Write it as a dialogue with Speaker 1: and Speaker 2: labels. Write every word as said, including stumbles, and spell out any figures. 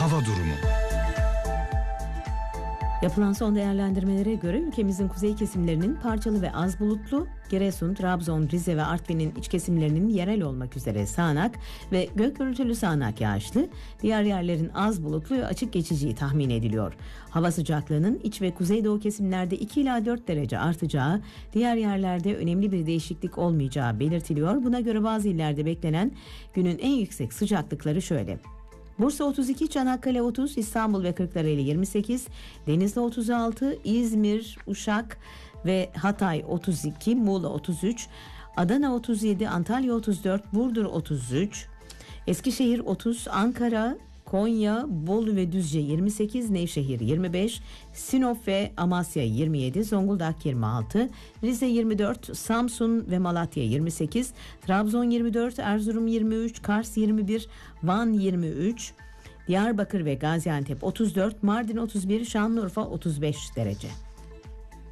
Speaker 1: hava durumu.
Speaker 2: Yapılan son değerlendirmelere göre ülkemizin kuzey kesimlerinin parçalı ve az bulutlu, Giresun, Trabzon, Rize ve Artvin'in iç kesimlerinin yerel olmak üzere sağanak ve gök gürültülü sağanak yağışlı, diğer yerlerin az bulutlu ve açık geçeceği tahmin ediliyor. Hava sıcaklığının iç ve kuzeydoğu kesimlerde iki ila dört derece artacağı, diğer yerlerde önemli bir değişiklik olmayacağı belirtiliyor. Buna göre bazı illerde beklenen günün en yüksek sıcaklıkları şöyle: Bursa otuz iki, Çanakkale otuz, İstanbul ve Kırklareli yirmi sekiz, Denizli otuz altı, İzmir, Uşak ve Hatay otuz iki, Muğla otuz üç, Adana otuz yedi, Antalya otuz dört, Burdur otuz üç, Eskişehir otuz, Ankara, Konya, Bolu ve Düzce yirmi sekiz, Nevşehir yirmi beş, Sinop ve Amasya yirmi yedi, Zonguldak yirmi altı, Rize yirmi dört, Samsun ve Malatya yirmi sekiz, Trabzon yirmi dört, Erzurum yirmi üç, Kars yirmi bir, Van yirmi üç, Diyarbakır ve Gaziantep otuz dört, Mardin otuz bir, Şanlıurfa otuz beş derece.